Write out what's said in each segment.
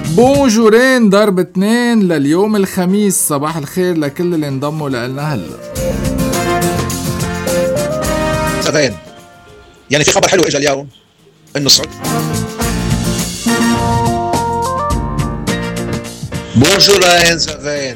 بونجورين ضرب 2 لليوم الخميس. صباح الخير لكل اللي انضموا لنا هلا. زفين، يعني في خبر حلو اجى اليوم انه السعودية. بونجورين زفين،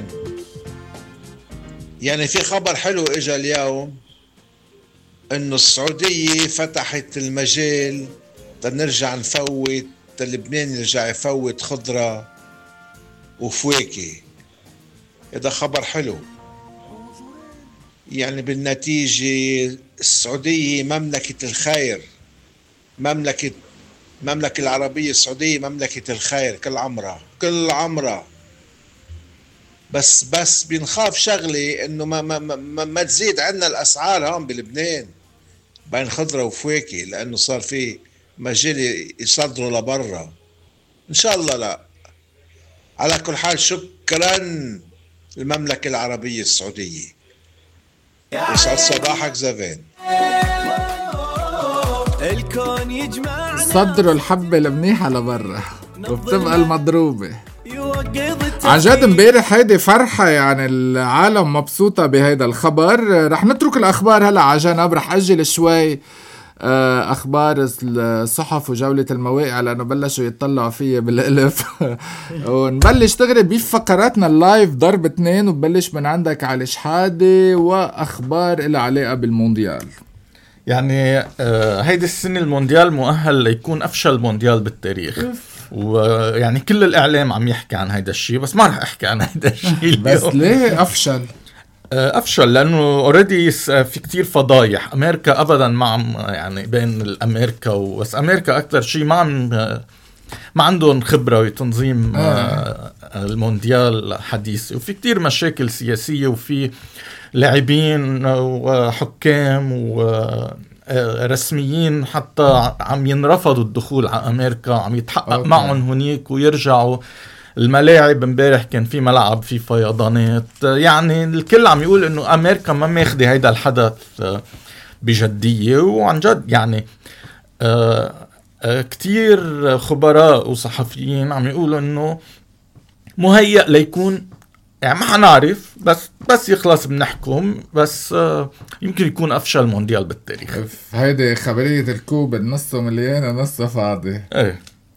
يعني في خبر حلو اجى اليوم انه السعودية فتحت المجال تنرجع نفوت لبنان، يرجع يفوت خضرة وفواكه. هذا خبر حلو. يعني بالنتيجة السعودية مملكة الخير، مملكة العربية السعودية مملكة الخير كل عمرها. بس بنخاف شغلي انه ما تزيد عنا الاسعار هون بلبنان بين خضرة وفواكه، لانه صار في مجال يصدروا لبرا. ان شاء الله لا. على كل حال شكرا المملكة العربية السعودية. يسعد صباحك زفين. صدروا الحبة المنيحة لبرا وبتبقى المضروبة. عن جد امبارح هيدي فرحة، يعني العالم مبسوطة بهيدا الخبر. رح نترك الأخبار هلأ على جنب، رح أجل شوي أخبار الصحف وجولة المواقع لأنه بلشوا يطلعوا فيه بالألف ونبلش تغرب بفقراتنا اللايف ضرب 2، وبلش من عندك على شحادة وأخبار إلى علاقة بالمونديال. يعني هيدي السنة المونديال مؤهل ليكون أفشل مونديال بالتاريخ، ويعني كل الإعلام عم يحكي عن هيدا الشيء، بس ما رح أحكي عن هيدا الشيء. بس ليه أفشل؟ أفشل لأنه أوريدي في كتير فضايح. أمريكا أبدا ما يعني بين الأمريكا بس أمريكا أكتر شيء ما عندهم خبرة وتنظيم المونديال حديث، وفي كتير مشاكل سياسية، وفي لاعبين وحكام ورسميين حتى عم ينرفضوا الدخول على أمريكا، عم يتحقق معهم هنيك ويرجعوا. الملاعب امبارح كان في ملعب في فيضانات. يعني الكل عم يقول انه امريكا ما ماخذه هيدا الحدث بجدية. وعن جد يعني كتير خبراء وصحفيين عم يقولوا انه مهيأ ليكون، يعني ما حنعرف، بس يخلص بنحكم، بس يمكن يكون افشل مونديال بالتاريخ. هيدي خبرية الكوب، النص مليان ونص فاضي. ايه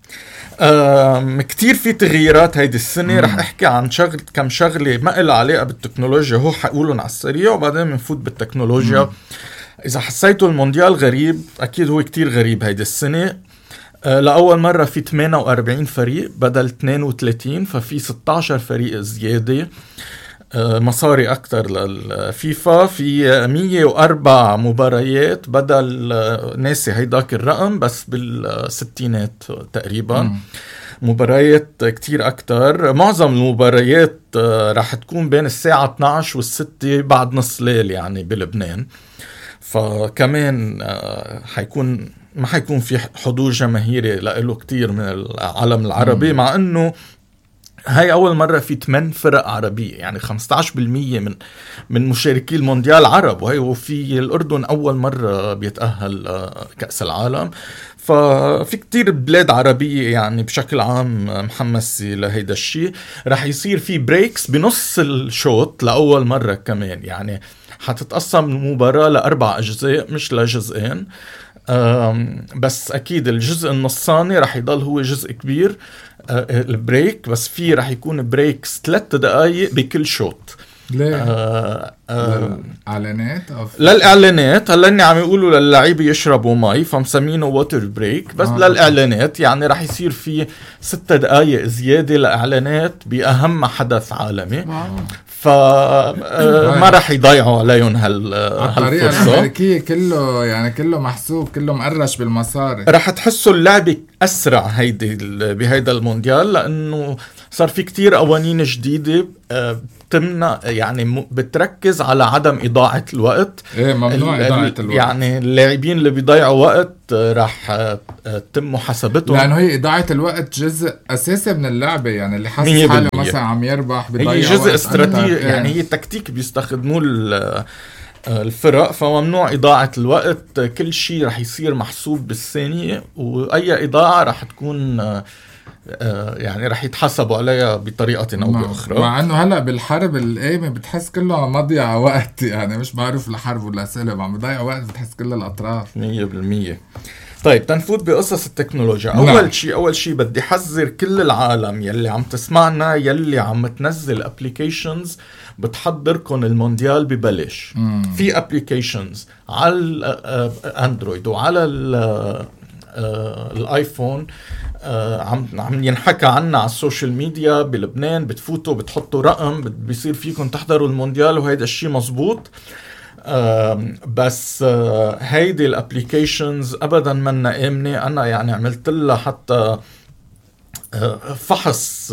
كتير في تغييرات هيدي السنة. رح احكي عن كم شغلة ما إلها علاقة بالتكنولوجيا، هو حقولهم على السريع وبعدين منفوت بالتكنولوجيا. إذا حسيتوا المونديال غريب، أكيد هو كتير غريب هيدي السنة. لأول مرة في 48 فريق بدل 32، ففي 16 فريق زيادة. مصاري أكتر للفيفا، في 104 مباريات بدل ناسي هيداك الرقم، بس بالستينات تقريبا. مباريات كتير أكتر. معظم المباريات راح تكون بين الساعة 12 والستة بعد نص ليل يعني بلبنان. فكمان ما حيكون في حضور جماهيري لإله كتير من العالم العربي، مع أنه هاي أول مرة في 8 فرق عربية، يعني 15% من مشاركي المونديال عرب، وفي الأردن أول مرة بيتأهل كأس العالم. ففي كتير بلاد عربية يعني بشكل عام محمسة لهيدا الشيء. رح يصير في بريكس بنص الشوط لأول مرة كمان، يعني حتتقسم المباراة ل4 أجزاء مش لجزئين. بس أكيد الجزء النصاني رح يضل هو جزء كبير البريك، بس في رح يكون بريكس 3 دقايق بكل شوط. ليه؟ للإعلانات؟ للإعلانات. هلا إني عم يقولوا للعيبة يشربوا مي فمسمينه ووتر بريك، بس للإعلانات يعني رح يصير في 6 دقايق زيادة لإعلانات بأهم حدث عالمي. فما رح يضيعوا عليهم الطريقة الأمريكية كله محسوب، كله مقرش بالمصاري. رح تحسوا اللعبة أسرع بهيدا المونديال، لأنه صار في كتير قوانين جديدة تمنع، يعني بتركز على عدم إضاعة الوقت. ممنوع إضاعة الوقت. يعني اللاعبين اللي بيضيعوا وقت رح تم محاسبتهم، لأنه هي إضاعة الوقت جزء أساسي من اللعبة. يعني اللي حاسس حاله مثلا عم يربح بيضيع وقت، هي جزء استراتيجي. يعني هي تكتيك بيستخدموه الفرق، فممنوع إضاعة الوقت. كل شيء رح يصير محسوب بالثانية، وأي إضاعة رح تكون يعني رح يتحسبوا عليها بطريقة أو بأخرى. مع أنه هلأ بالحرب القايمة بتحس كله مضيع وقت، يعني مش معروف لحرب ولا سلم، عم بضيع وقت بتحس كل الأطراف 100%. طيب تنفوت بقصص التكنولوجيا. أول شيء بدي حذر كل العالم يلي عم تسمعنا، يلي عم تنزل ابليكيشنز بتحضركم المونديال ببلاش. في ابليكيشنز على الاندرويد وعلى الايفون عم ينحكى عنها على السوشيال ميديا بلبنان، بتفوتوا بتحطوا رقم بيصير فيكم تحضروا المونديال، وهيدا الشيء مزبوط. بس هيدي الابليكيشنز ابدا منا آمنة. انا يعني عملت لها حتى فحص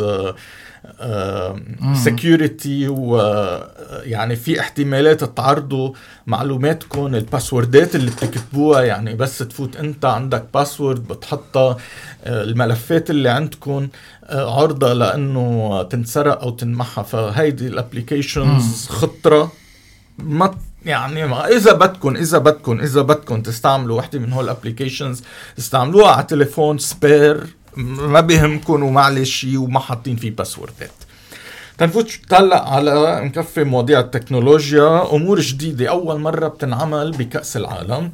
security، ويعني في احتمالات تعرضوا معلوماتكم، الباسوردات اللي بتكتبوها، يعني بس تفوت انت عندك باسورد بتحطها، الملفات اللي عندكم عرضة لانه تنسرق او تنمحى. فهيدي الابليكيشنز خطرة. ما يعني اذا بدكم تستعملوا وحده من هول الابليكيشنز استعملوها على تليفون سبير ما بيهمكم ومعلش وما حاطين فيه باسوردات. تنفوت هلا على نكفي مواضيع التكنولوجيا. امور جديده اول مره بتنعمل بكأس العالم.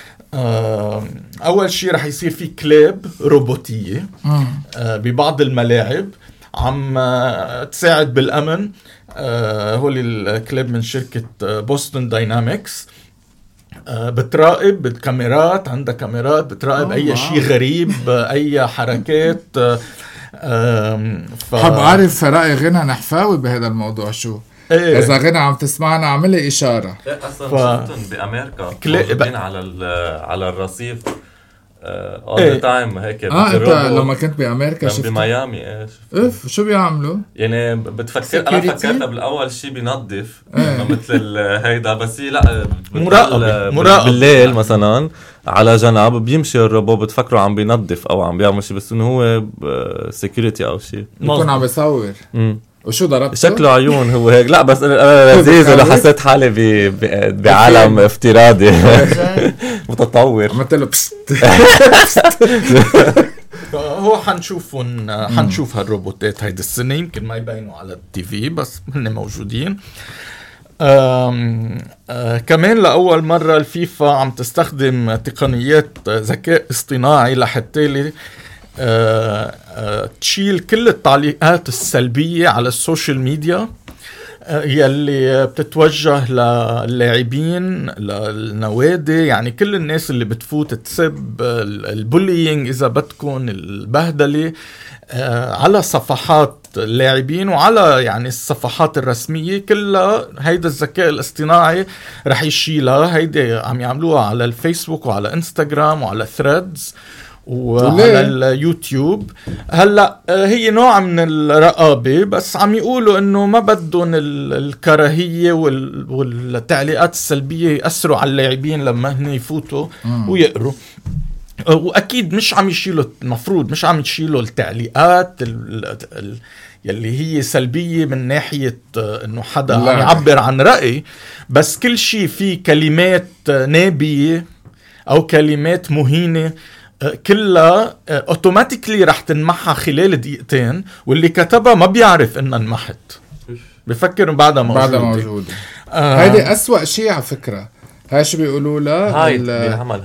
اول شيء رح يصير في كلاب روبوتيه ببعض الملاعب عم تساعد بالامن. هو الكلاب من شركه بوستون داينامكس، بتراقب بالكاميرات، عندها كاميرات بتراقب اي شيء غريب، اي حركات. حب اعرف رأي غنى نحفاوي بهذا الموضوع. شو اذا غنى عم تسمعنا عملي اشاره. اصلا شفتهم بامريكا موجودين على الرصيف all the time هيك. انت لما كنت بامريكا شفت بميامي شو بيعملوا؟ يعني بتفكر انا فكرت بالاول شيء بينظف مثل هيدا، بس لا مراقب بالليل مثلا على جنب بيمشي الروبو بتفكروا عم بينظف او عم بيعمل شيء، بس انه هو سيكوريتي او شيء بيكون عم بيصور. وشو ضربته؟ شكله عيون هو هيك. لا بس انا لذيذ لو حسيت حالي بعالم افتراضي متطور. مثل هو حنشوف هالروبوتات هيدي السنة، يمكن ما يبينوا على التي في بس هن موجودين. كمان لأول مرة الفيفا عم تستخدم تقنيات ذكاء اصطناعي لحتى تشيل كل التعليقات السلبية على السوشيال ميديا يلي بتتوجه للاعبين للنوادي، يعني كل الناس اللي بتفوت تسب البولينج إذا بدكن البهدلة على صفحات اللاعبين وعلى يعني الصفحات الرسمية كلها. هيدا الذكاء الاصطناعي رح يشيلها. هيدا عم يعملوها على الفيسبوك وعلى انستغرام وعلى ثريدز وعلى اليوتيوب. هلأ هي نوع من الرقابة، بس عم يقولوا انه ما بدهم الكراهية والتعليقات السلبية يأثروا على اللاعبين لما هن يفوتوا ويقروا. واكيد مش عم يشيلوا، المفروض مش عم يشيلوا التعليقات يلي هي سلبية من ناحية انه حدا عم يعبر عن رأي، بس كل شيء فيه كلمات نابية او كلمات مهينة كلها اوتوماتيكلي رح تنمحى خلال دقيقتين، واللي كتبها ما بيعرف انها انمحت، بفكر بعدها موجودة. هيدي أسوأ شيء على فكرة. هاي شو بيقولوا لها؟ هاي بيعمل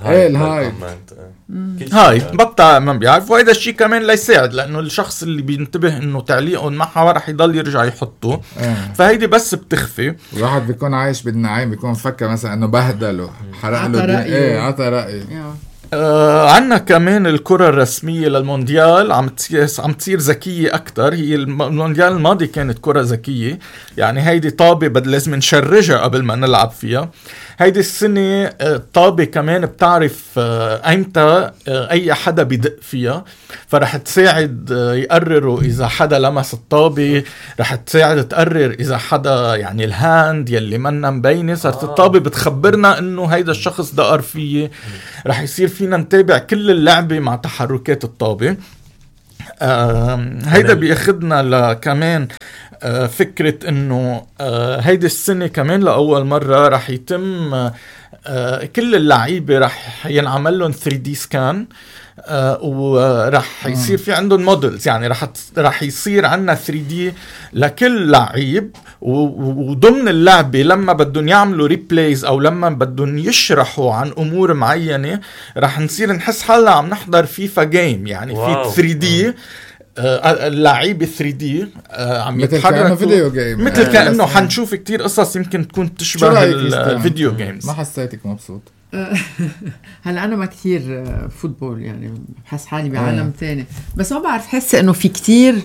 هاي بطأ ما بيعرف. وهذا الشيء كمان لا يساعد، لأنه الشخص اللي بينتبه إنه تعليقه انمحى رح يضل يرجع يحطه. فهيدي بس بتخفي. الواحد بيكون عايش بالنعيم، بيكون مفكر مثلا إنه بهدله حرق له عطى رأي. عنا كمان الكرة الرسمية للمونديال عم تصير ذكية أكتر. هي المونديال الماضي كانت كرة ذكية، يعني هيدي طابة لازم نشرجها قبل ما نلعب فيها. هيدي السنة طابة كمان بتعرف ايمتى اي حدا بيدق فيها، فرح تساعد يقرروا اذا حدا لمس الطابة، رح تساعد تقرر اذا حدا يعني الهاند يلي منا مبينة. صارت الطابة بتخبرنا انه هيدا الشخص دقر فيه. رح يصير فينا نتابع كل اللعبة مع تحركات الطابة. هيدا بياخدنا لكمان فكرة انه هيدي السنة كمان لأول مرة رح يتم كل اللعيبة رح ينعمل لهم 3D سكان وراح يصير في عندهم مودلز، يعني راح يصير عندنا 3D لكل لعيب، وضمن اللعبة لما بدهم يعملوا ريبليز أو لما بدهم يشرحوا عن أمور معينة راح نصير نحس حالنا عم نحضر فيفا جيم، يعني في 3D اللعيبة 3D عم يتحركوا فيديو جيم، مثل كأنه حنشوف كتير قصص يمكن تكون تشبه الفيديو جيمز. ما حسيتك مبسوط؟ هلا أنا ما كتير فوتبول، يعني بحس حالي بعالم تاني، بس ما بعرف، حس إنه في كتير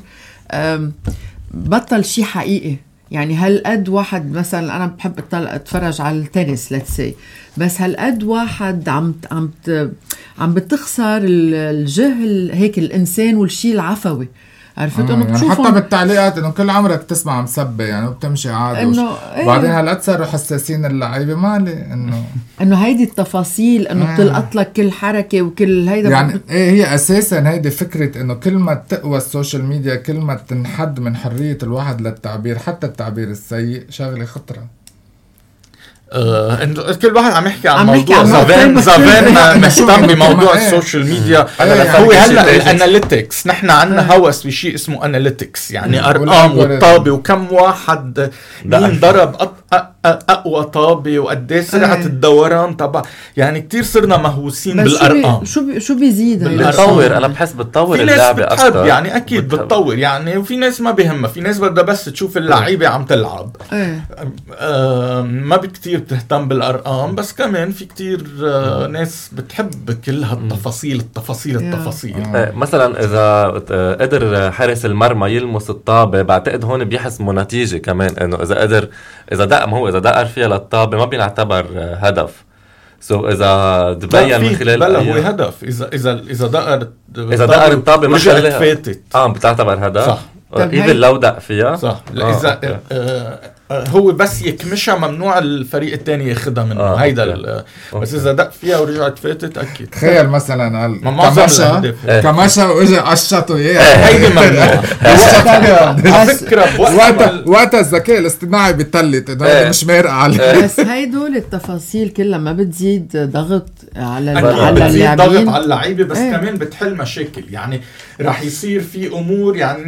بطل شي حقيقي. يعني هالقد واحد مثلا أنا بحب أتفرج على التنس لتسي، بس هالقد واحد عم بتخسر الجهل هيك الإنسان والشي العفوي، عرفت انه يعني حتى بالتعليقات انه كل عمرك تسمع مسبة يعني وبتمشي عادي وبعدين هلا صاروا حساسين اللعيبه مالي انه هيدي التفاصيل انه بتلقط لك كل حركه وكل هيدا يعني هي اساسا هيدي فكره انه كل ما تقوى السوشيال ميديا كل ما تنحد من حريه الواحد للتعبير، حتى التعبير السيء شغله خطره. كل واحد عم يحكي عن موضوع. زافين مهتم بموضوع السوشيال ميديا. هو هلا الاناليتكس، نحن عندنا هوس بشيء اسمه اناليتكس، يعني ارقام والطابه وكم واحد مين ضرب اقوى طابه وقديش سرعه الدوران تبع، يعني كتير صرنا مهووسين بالارقام. شو بيزيد بتطور؟ انا بحس بتطور اللعبه اكثر، يعني اكيد بتطور، يعني وفي ناس ما بيهمها، في ناس بدها بس تشوف اللعيبه عم تلعب. ما بكتير بتهتم بالارقام، بس كمان في كتير ناس بتحب كل هالتفاصيل التفاصيل. مثلا اذا قدر حارس المرمى يلمس الطابه، بعتقد هون بيحسموا نتيجه كمان، انه اذا دقر فيها للطابه ما بينعتبر هدف. اذا تبين من خلال هو هدف اذا دقر الطابه ما فاتت بتعتبر هدف. صح. إذا لو دق فيها صح. إذا هو بس يكمشها ممنوع الفريق الثاني ياخدها منه. هيدا بس إذا دق فيها ورجعت فاتت أكيد. تخيل مثلا كماشا وإجا قشطوا إياه. هيدا ممنوع. على فكرة وقتها الذكاء الاصطناعي بيطلت إنه مش مارق عليه. بس هيدول التفاصيل كلها ما بتزيد ضغط على اللاعبين، ضغط على اللعيبة، بس كمان بتحل مشاكل. يعني راح يصير في أمور، يعني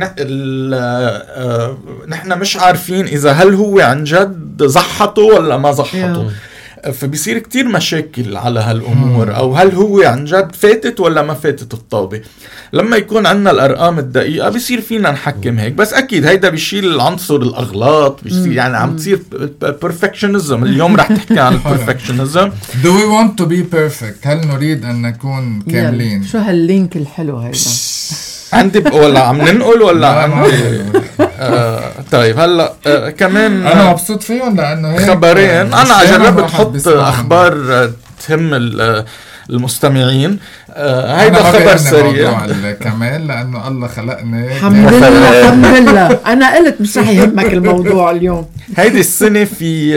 نحن مش عارفين إذا هل هو عن جد زحطه ولا ما زحطه، فبيصير كتير مشاكل على هالأمور، أو هل هو عن جد فاتت ولا ما فاتت الطابة. لما يكون عندنا الأرقام الدقيقة بيصير فينا نحكم هيك، بس أكيد هيدا بيشيل عنصر الأغلاط، بيصير يعني عم تصير perfectionism. اليوم رح تحكي عن perfectionism. Do we want to be perfect؟ هل نريد أن نكون كاملين؟ شو هاللينك الحلو هيدا؟ عندي ولا عم ننقل ولا عندي طيب هلا كمان انا مبسوط فيهم لانه هيك خبرين. انا جربت احط اخبار تهم المستمعين. هيدا خبر سريع كمان لانه الله خلقني الحمد لله. انا قلت مش رح يهمك الموضوع اليوم. هيدي السنه في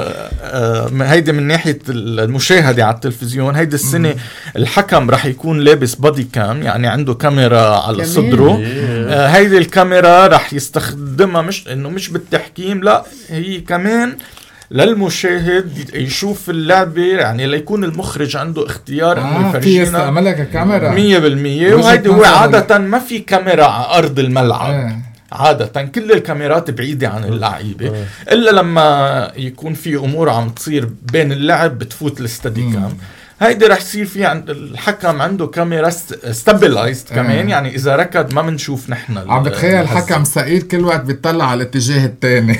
هيدي من ناحيه المشاهده على التلفزيون، هيدي السنه الحكم رح يكون لابس بودي كام، يعني عنده كاميرا على صدره. هيدي الكاميرا رح يستخدمها مش بالتحكيم، لا هي كمان للمشاهد يشوف اللعبة، يعني ليكون المخرج عنده اختيار انه يفرجينا يستعملها كاميرا 100%. وهيدي هو عادة ما في كاميرا على ارض الملعب. عادة كل الكاميرات بعيدة عن اللعيبة، إلا لما يكون في أمور عم تصير بين اللعب بتفوت الاستدي كام. هيدي رح يصير في عند الحكم عنده كاميرا stabilized كمان، يعني إذا ركض ما منشوف نحن. عم بتخيل الحكم سعيد كل وقت بيطلع على الاتجاه التاني.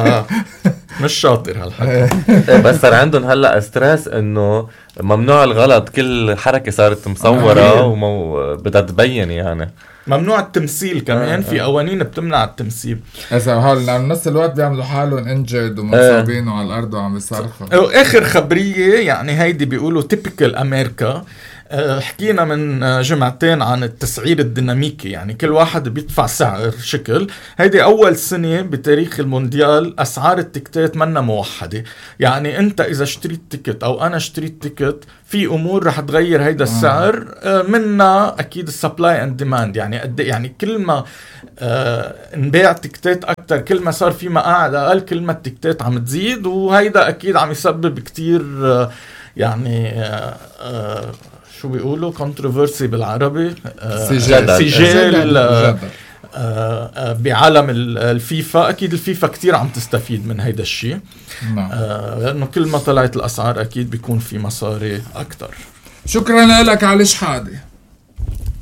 مش شاطر هالحكم. بس صار عندهم هلا استرس انه ممنوع الغلط، كل حركة صارت مصورة وبدها تبين، يعني ممنوع التمثيل كمان. في قوانين بتمنع التمثيل. نص الوقت بيعملوا حالهم انجد ومصابين على الارض وعم بيصرخوا. اخر خبرية يعني هيدي بيقولوا تيبيكال امريكا. حكينا من جمعتين عن التسعير الديناميكي، يعني كل واحد بيدفع سعر شكل. هيدي أول سنة بتاريخ المونديال أسعار التيكتات منا موحدة، يعني أنت إذا اشتريت تيكت أو أنا اشتريت تيكت في أمور رح تغير هيدا السعر. منا أكيد السبلاي اند ديماند، يعني كل ما نبيع تيكتات أكتر كل ما صار في مقاعد أقل كل ما التيكتات عم تزيد، وهيدا أكيد عم يسبب كتير يعني شو بيقولوا controversy بالعربي، سجال بعالم الفيفا. اكيد الفيفا كتير عم تستفيد من هيدا الشيء، لانه كل ما طلعت الاسعار اكيد بيكون في مصاري اكتر. شكرا لك علي شحاده.